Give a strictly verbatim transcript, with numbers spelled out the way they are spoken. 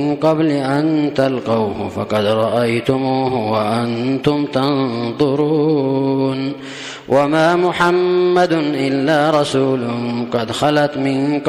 قبل أن تلقوه فقد رأيتموه وأنتم تنظرون. وما محمد إلا رسول قد خلت من